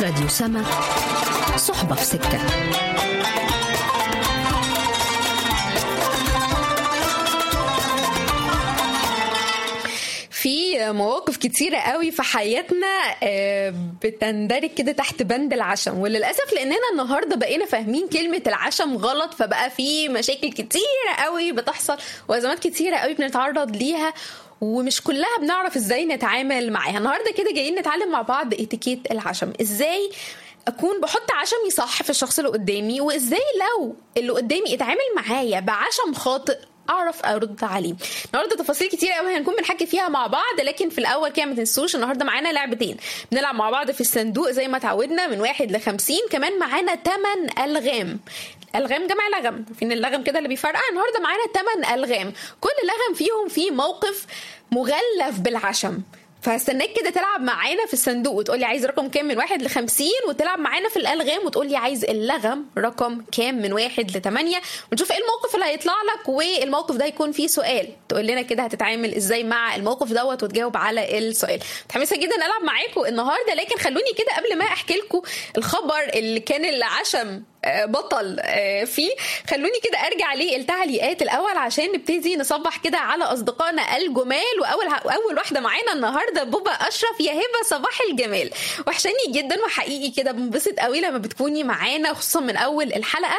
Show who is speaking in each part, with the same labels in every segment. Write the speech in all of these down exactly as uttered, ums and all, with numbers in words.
Speaker 1: راديو سما، صحبة في سكة. في مواقف كتيرة قوي في حياتنا بتندرج كده تحت بند العشم، وللأسف لأننا النهاردة بقينا فاهمين كلمة العشم غلط، فبقى في مشاكل كتيرة قوي بتحصل وأزمات كتيرة قوي بنتعرض ليها، ومش كلها بنعرف ازاي نتعامل معاها. النهاردة كده جايين نتعلم مع بعض اتيكيت العشم، ازاي اكون بحط عشمي صح في الشخص اللي قدامي، وازاي لو اللي قدامي اتعامل معايا بعشم خاطئ اعرف ارد عليه. النهارده تفاصيل كتير قوي هنكون بنحكي فيها مع بعض، لكن في الاول كده ما تنسوش النهارده معانا لعبتين بنلعب مع بعض في الصندوق زي ما تعودنا من واحد لخمسين. كمان معانا تمن الغام، الغام جمع لغم، فين اللغم كده اللي بيفرقع. النهارده معانا تمن الغام، كل لغم فيهم فيه موقف مغلف بالعشم، فهستناك كده تلعب معانا في الصندوق وتقولي عايز رقم كام من واحد لخمسين، وتلعب معانا في الألغام وتقولي عايز اللغم رقم كام من واحد لتمانية، ونشوف ايه الموقف اللي هيطلع لك. والموقف ده يكون فيه سؤال تقول لنا كده هتتعامل ازاي مع الموقف دوت وتجاوب على السؤال. متحمسة جدا العب معاكم النهارده، لكن خلوني كده قبل ما احكي لكم الخبر اللي كان العشم بطل فيه، خلوني كده ارجع للتعليقات الاول عشان نبتدي نصبح كده على اصدقائنا الجمال. واول اول واحده معانا النهارده بوبا اشرف، يا هبه صباح الجمال، وحشاني جدا وحقيقي كده بنبسط قوي لما بتكوني معانا خصوصا من اول الحلقه.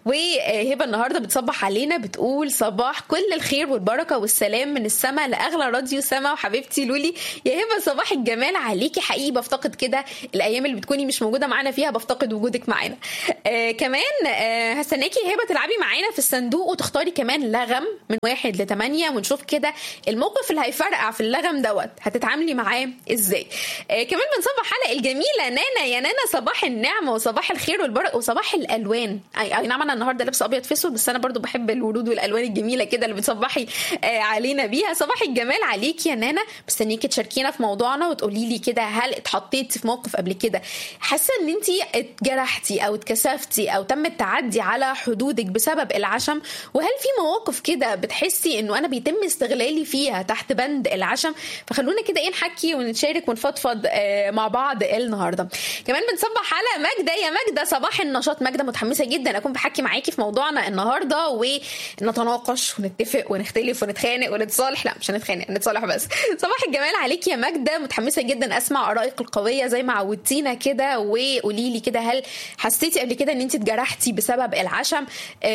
Speaker 1: وهبه النهارده بتصبح علينا بتقول صباح كل الخير والبركه والسلام من السما لاغلى راديو سما، وحبيبتي لولي يا هبه صباح الجمال عليكي، حقيقي بفتقد كده الايام اللي بتكوني مش موجوده معانا فيها، بفتقد وجودك معانا. كمان هستناكي هبه تلعبي معانا في الصندوق وتختاري كمان لغم من واحد لتمانية، ونشوف كده الموقف اللي هيفرقع في اللغم دوت هتتعاملي معاه ازاي. كمان بنصبح على الجميله نانا، يا نانا صباح النعمه وصباح الخير والبركه وصباح الالوان. اي اي نعم انا النهارده لابسه ابيض في اسود، بس انا برضو بحب الورود والالوان الجميله كده اللي بتصبحي علينا بيها. صباح الجمال عليكي يا نانا، مستنيكي تشاركينا في موضوعنا وتقولي لي كده هل اتحطيتي في موقف قبل كده حاسه ان انت اتجرحتي او اتكسفتي او تم التعدي على حدودك بسبب العشم، وهل في مواقف كده بتحسي انه انا بيتم استغلالي فيها تحت بند العشم؟ فخلونا كده ايه نحكي ونتشارك ونفضفض مع بعض النهارده. كمان بنصبح على ماجده، يا ماجده صباح النشاط. ماجده متحمسه جدا اكون بحكي معاكي في موضوعنا النهارده ونتناقش ونتفق ونختلف ونتخانق ونتصالح، لا مش هنتخانق نتصالح بس. صباح الجمال عليكي يا ماجده، متحمسه جدا اسمع ارائك القويه زي ما عودتينا كده، وقولي لي كده هل حسيتي قبل كده ان انت اتجرحتي بسبب العشم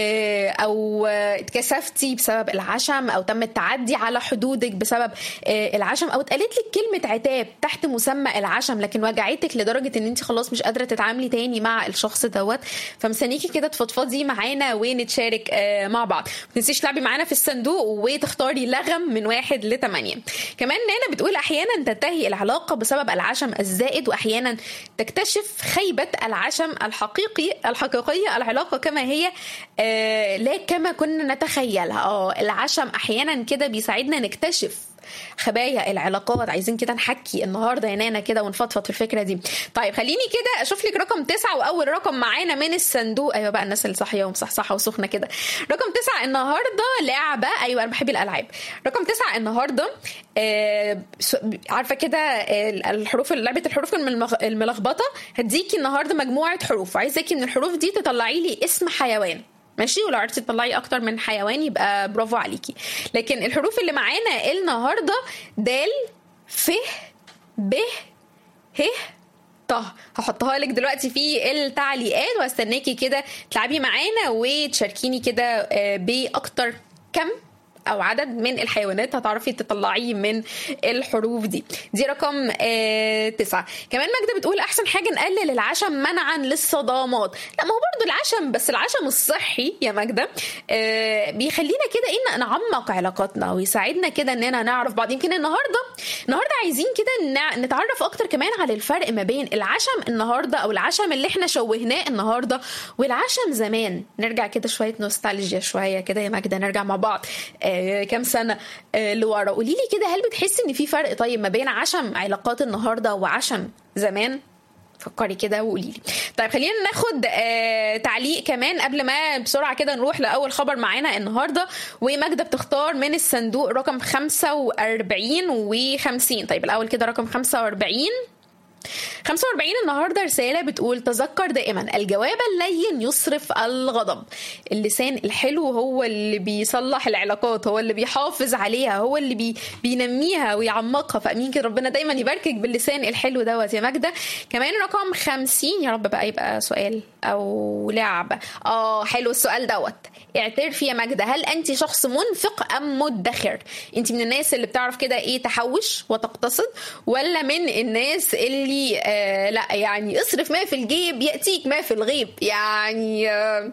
Speaker 1: او اتكسفتي بسبب العشم او تم التعدي على حدودك بسبب العشم، او اتقالت لك كلمه عتاب تحت مسمى العشم لكن وجعتك لدرجه ان انت خلاص مش قادره تتعاملي تاني مع الشخص دوت. فمستنيكي كده تفضفضي معانا ونتشارك مع بعض. ما تنسيش تلعبي معانا في الصندوق وتختاري لغم من واحد لتمانية. كمان نانا بتقول احيانا تنتهي العلاقه بسبب العشم الزائد، واحيانا تكتشف خيبه العشم الحقيقي الحقيقيه العلاقه كما هي آه لا كما كنا نتخيلها. اه العشم احيانا كده بيساعدنا نكتشف خبايا العلاقات. عايزين كده نحكي النهارده يا نانا كده ونفضفض في الفكره دي. طيب خليني كده اشوف لك رقم تسعة، واول رقم معانا من الصندوق. ايوه بقى الناس اللي صاحيه ومصحصحه وسخنه كده. رقم تسعة النهارده لعبه، ايوه انا بحب الالعاب. رقم تسعة النهارده آه عارفه كده الحروف، لعبه الحروف الملخبطه. هديكي النهارده مجموعه حروف، عايزاكي من الحروف دي تطلعي لي اسم حيوان، ماشي؟ ولو عرفتي تطلعي اكتر من حيوان يبقى برافو عليكي. لكن الحروف اللي معانا النهارده دال ف ب ه ط، هحطها لك دلوقتي في التعليقات واستناكي كده تلعبي معانا وتشاركيني كده باكتر كم او عدد من الحيوانات هتعرفي تطلعيه من الحروف دي. دي رقم آه تسعة. كمان ماجدة بتقول احسن حاجة نقلل العشم منعا للصدامات. لا ما هو برضو العشم، بس العشم الصحي يا ماجدة آه بيخلينا كده ان نعمق علاقاتنا ويساعدنا كده اننا نعرف بعض. يمكن النهاردة النهاردة عايزين كده نتعرف اكتر كمان على الفرق ما بين العشم النهاردة او العشم اللي احنا شوهناه النهاردة والعشم زمان. نرجع كده شوية نوستالجيا شوية كده يا ماجدة، نرجع مع بعض آه كام سنة آه لورا. قولي لي كده هل بتحسي ان في فرق طيب ما بين عشم علاقات النهاردة وعشم زمان؟ فكري كده وقولي لي. طيب خلينا ناخد آه تعليق كمان قبل ما بسرعة كده نروح لأول خبر معانا النهاردة. وماجدة بتختار من الصندوق رقم خمسة وأربعين وخمسين. طيب الأول كده رقم خمسة وأربعين خمسة وأربعين النهارده رساله بتقول تذكر دائما الجواب اللين يصرف الغضب. اللسان الحلو هو اللي بيصلح العلاقات، هو اللي بيحافظ عليها، هو اللي بي بينميها ويعمقها. فامين كده ربنا دايما يباركك باللسان الحلو دوت يا ماجده. كمان رقم خمسين يا رب بقى يبقى سؤال او لعبه. اه حلو السؤال دوت. اعترفي يا ماجده، هل انت شخص منفق ام مدخر؟ انت من الناس اللي بتعرف كده ايه تحوش وتقتصد، ولا من الناس اللي آه لا يعني اصرف ما في الجيب ياتيك ما في الغيب؟ يعني آه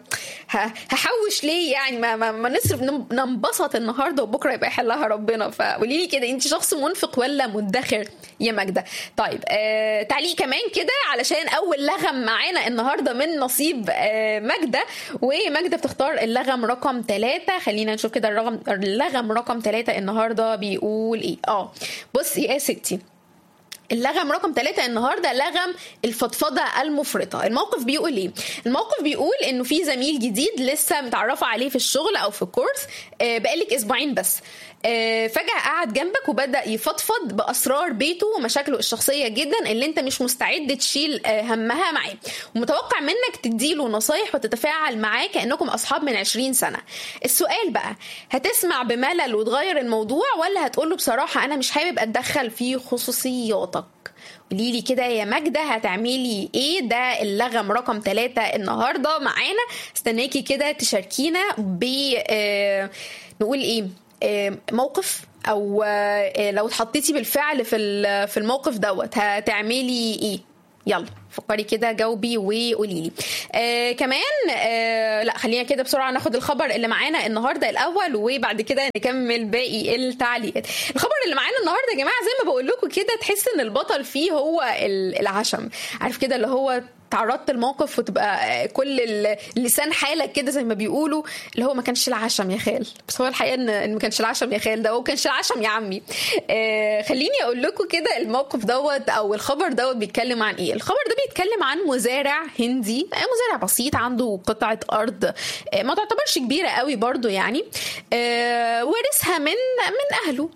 Speaker 1: هحوش ليه يعني؟ ما, ما, ما نصرف ننبسط النهارده وبكره يبقى يحلها ربنا. فقولي لي كده انت شخص منفق ولا مدخر يا ماجده؟ طيب آه تعليق كمان كده علشان اول لغم معانا النهارده من نصيب آه ماجده. وماجده بتختار اللغم رقم ثلاثة. خلينا نشوف كده الرقم اللغم رقم ثلاثة النهارده بيقول ايه. اه بصي يا ستي، اللغم رقم ثلاثة النهاردة لغم الفضفضة المفرطة. الموقف بيقول ايه؟ الموقف بيقول انه في زميل جديد لسه متعرفة عليه في الشغل او في الكورس آه بقالك اسبوعين بس. آه فجأة قعد جنبك وبدأ يفضفض بأسرار بيته ومشاكله الشخصية جدا اللي انت مش مستعد تشيل آه همها معاه، ومتوقع منك تديله نصايح وتتفاعل معاه كأنكم أصحاب من عشرين سنة. السؤال بقى، هتسمع بملل وتغير الموضوع، ولا هتقوله بصراحة أنا مش حابب أتدخل في خصوصياتك؟ قوليلي كده يا ماجدة هتعملي ايه؟ ده اللغم رقم ثلاثة النهاردة معانا. استناكي كده تشاركينا ب آه نقول ايه آه موقف، او آه لو اتحطيتي بالفعل في في الموقف دوت هتعملي ايه. يلا فكري كده جاوبي وقولي لي. آه كمان آه لا خلينا كده بسرعه ناخد الخبر اللي معانا النهارده الاول، وبعد كده نكمل باقي التعليقات. الخبر اللي معانا النهارده يا جماعه زي ما بقول لكم كده تحس ان البطل فيه هو العشم. عارف كده اللي هو تعرضت الموقف وتبقى كل اللسان حالك كده زي ما بيقولوا، اللي هو ما كانش العشم يا خال، بس هو الحقيقه ان ما كانش العشم يا خال، ده هو كانش العشم يا عمي. آه خليني اقول لكم كده الموقف دوت او الخبر دوت بيتكلم عن ايه. الخبر ده بيتكلم عن مزارع هندي، مزارع بسيط عنده قطعه ارض آه ما تعتبرش كبيره قوي برضو يعني، آه ورثها من من اهله،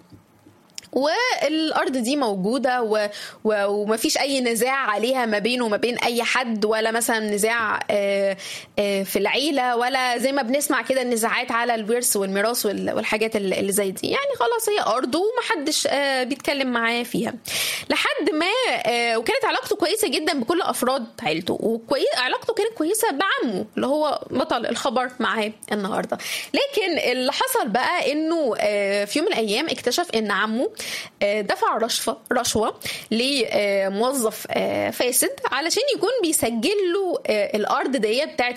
Speaker 1: والارض دي موجوده و... و... ومفيش اي نزاع عليها ما بينه وما بين اي حد، ولا مثلا نزاع آ... آ... في العيله، ولا زي ما بنسمع كده النزاعات على الورث والميراث وال... والحاجات اللي زي دي. يعني خلاص هي ارضه ومحدش آ... بيتكلم معاه فيها لحد ما آ... وكانت علاقته كويسه جدا بكل افراد عيلته، وعلاقته كانت كويسه بعمه اللي هو بطل الخبر معاه النهارده. لكن اللي حصل بقى انه آ... في يوم من الايام اكتشف ان عمه دفع رشوة رشوة لموظف فاسد علشان يكون بيسجل له الأرض دي بتاعت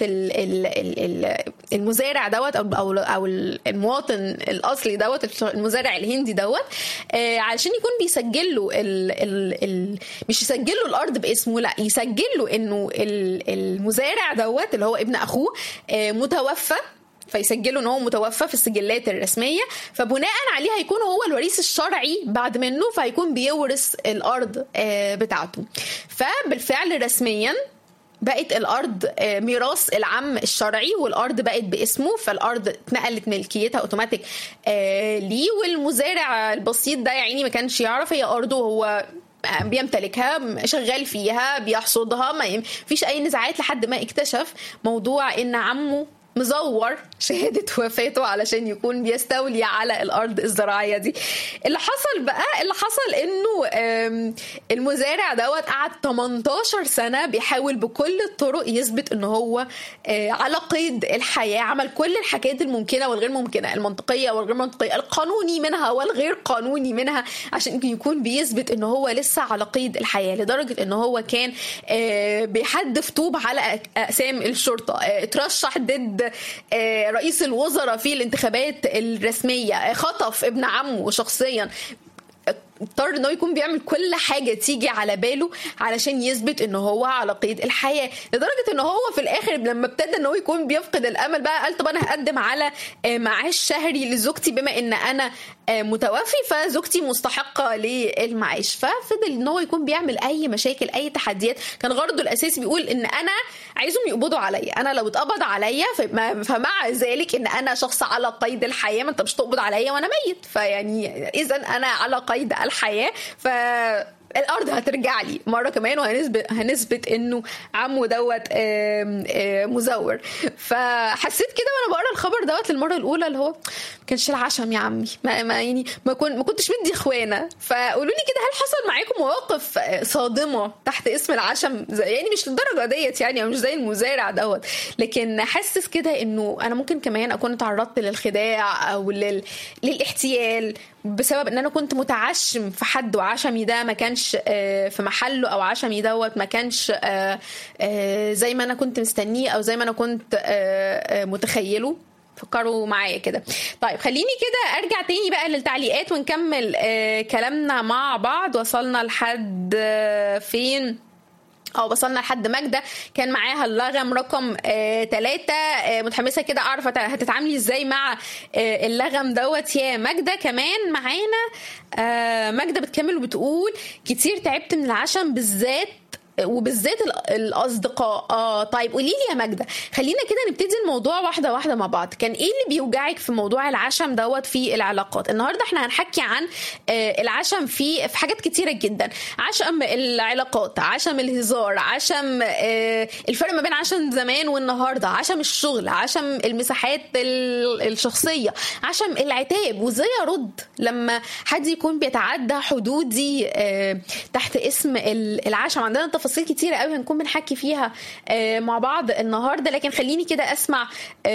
Speaker 1: المزارع دوت أو أو المواطن الأصلي دوت المزارع الهندي دوت، علشان يكون بيسجل له ال ال ال مش يسجل له الأرض باسمه، لا يسجل له إنه المزارع دوت اللي هو ابن أخوه متوفى، فيسجلوا ان هو متوفى في السجلات الرسميه، فبناء عليه هيكون هو الوريث الشرعي بعد منه، فهيكون بيورث الارض بتاعته. فبالفعل رسميا بقت الارض ميراث العم الشرعي، والارض بقت باسمه، فالارض اتنقلت ملكيتها اوتوماتيك ليه، والمزارع البسيط ده يعني ما كانش يعرف هي ارضه، هو بيمتلكها شغال فيها بيحصدها، ما فيش اي نزاعات لحد ما اكتشف موضوع ان عمه مزور شهادة وفاته علشان يكون بيستولي على الأرض الزراعية دي. اللي حصل بقى اللي حصل إنه المزارع دوت قعد تمنتاشر سنة بيحاول بكل الطرق يثبت إنه هو على قيد الحياة، عمل كل الحاجات الممكنة والغير ممكنة، المنطقية والغير منطقية، القانوني منها والغير قانوني منها، عشان يكون بيثبت إنه هو لسه على قيد الحياة، لدرجة إنه هو كان بيحدف طوب على أقسام الشرطة، اترشح ضد رئيس الوزراء في الانتخابات الرسمية، خطف ابن عمه شخصيا، اضطر انه يكون بيعمل كل حاجه تيجي على باله علشان يثبت انه هو على قيد الحياه، لدرجه انه هو في الاخر لما ابتدى انه يكون بيفقد الامل بقى قال طب انا هقدم على معاش شهري لزوجتي بما ان انا متوفي فزوجتي مستحقه للمعاش. ففضل ان هو يكون بيعمل اي مشاكل اي تحديات، كان غرضه الاساسي بيقول ان انا عايزهم يقبضوا عليا، انا لو اتقبض عليا فمع ذلك ان انا شخص على قيد الحياه، ما انت مش تقبض عليا وانا ميت، فيعني اذا انا على قيد الحياه. ف الارض هترجع لي مره كمان وهنثبت هنثبت انه عمو دوت آم، آم، مزور. فحسيت كده وانا بقرا الخبر دوت للمره الاولى اللي هو ما كانش العشم يا عمي، ما, ما يعني ما, كن ما كنتش مدي اخوانا. فقولوا لي كده، هل حصل معاكم مواقف صادمه تحت اسم العشم؟ يعني مش للدرجه ديت يعني، او مش زي المزارع دوت، لكن حاسس كده انه انا ممكن كمان اكون تعرضت للخداع او لل... للاحتيال بسبب ان انا كنت متعشم في حد وعشمي ده ما كانش في محله، او عشمي دوت ما كانش زي ما انا كنت مستنيه او زي ما انا كنت متخيله. فكروا معايا كده. طيب خليني كده ارجع تاني بقى للتعليقات ونكمل كلامنا مع بعض. وصلنا لحد فين؟ او وصلنا لحد ماجدة كان معاها اللغم رقم ثلاثة. آه متحمسة كده اعرف هتتعاملي ازاي مع آه اللغم دوت يا ماجدة. كمان معانا آه ماجدة بتكمل وبتقول كتير تعبت من العشم بالذات وبالذات الاصدقاء. اه طيب قولي لي يا ماجدة، خلينا كده نبتدي الموضوع واحده واحده مع بعض. كان ايه اللي بيوجعك في موضوع العشم دوت في العلاقات؟ النهارده احنا هنحكي عن آه العشم في في حاجات كتيره جدا. عشم العلاقات، عشم الهزار، عشم آه الفرق ما بين عشم زمان والنهارده، عشم الشغل، عشم المساحات الشخصيه، عشم العتاب، وازاي ارد لما حد يكون بيتعدى حدودي آه تحت اسم العشم. عندنا تفاصيل كتيرة قوي هنكون بنحكي فيها مع بعض النهاردة، لكن خليني كده أسمع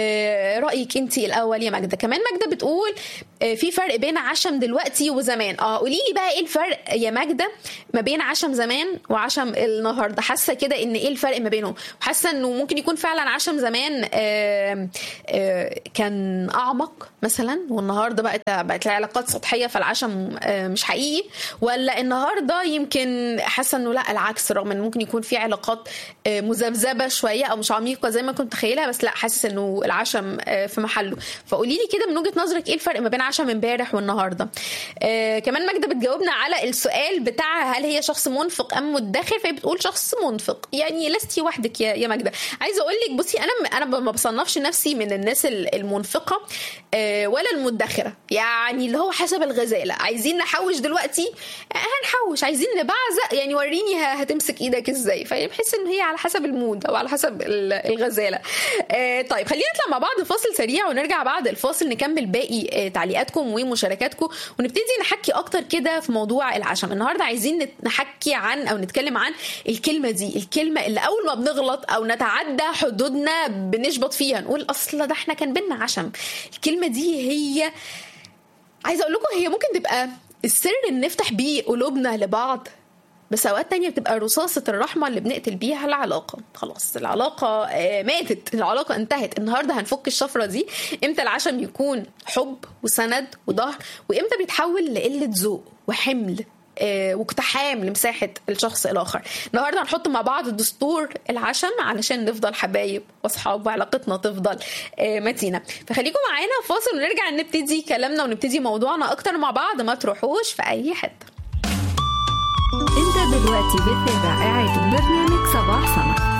Speaker 1: رأيك أنتي الأول يا ماجدة. كمان ماجدة بتقول في فرق بين عشم دلوقتي وزمان. اه قولي لي بقى ايه الفرق يا ماجدة ما بين عشم زمان وعشم النهاردة؟ حاسة كده ان ايه الفرق ما بينهم؟ وحاسة انه ممكن يكون فعلا عشم زمان آآ آآ كان أعمق مثلا، والنهاردة بقت بقت العلاقات سطحية فالعشم مش حقيقي، ولا النهاردة يمكن حاسة انه لا العكس، رغم ان ممكن يكون في علاقات مذبذبه شويه او مش عميقه زي ما كنت متخيلها، بس لا حاسس انه العشم في محله. فقولي لي كده من وجهه نظرك ايه الفرق ما بين عشم امبارح والنهارده؟ آه كمان ماجدة بتجاوبنا على السؤال بتاعها هل هي شخص منفق ام مدخر، فهي بتقول شخص منفق. يعني لستي وحدك يا يا ماجدة. عايزه اقول لك بصي، انا انا ما بصنفش نفسي من الناس المنفقه آه ولا المدخره، يعني اللي هو حسب الغزاله. عايزين نحوش دلوقتي هنحوش، عايزين نبعزق يعني وريني هتمسك ايدك ازاي. فبحس ان هي على حسب المود او على حسب الغزاله. آه طيب خلينا نطلع مع بعض فاصل سريع ونرجع بعد الفاصل نكمل باقي آه تعليقاتكم ومشاركاتكم ونبتدي نحكي اكتر كده في موضوع العشم. النهارده عايزين نحكي عن او نتكلم عن الكلمه دي، الكلمه اللي اول ما بنغلط او نتعدى حدودنا بنشبط فيها نقول اصلا ده احنا كان بينا عشم. الكلمه دي هي عايزه اقول لكم هي ممكن تبقى السر اللي نفتح بيه قلوبنا لبعض، بس اوقات تانية بتبقى رصاصة الرحمة اللي بنقتل بيها العلاقة. خلاص العلاقة ماتت، العلاقة انتهت. النهاردة هنفك الشفرة دي. امتى العشم يكون حب وسند وظهر، وامتى بيتحول لقلة ذوق وحمل واقتحام لمساحة الشخص الآخر. النهاردة هنحط مع بعض دستور العشم علشان نفضل حبايب واصحاب وعلاقتنا تفضل متينة. فخليكم معانا فاصل ونرجع نبتدي كلامنا ونبتدي موضوعنا أكتر مع بعض. ما تروحوش في أي حتة.
Speaker 2: انت دلوقتي بتتابع إعادة برنامج صباح سما.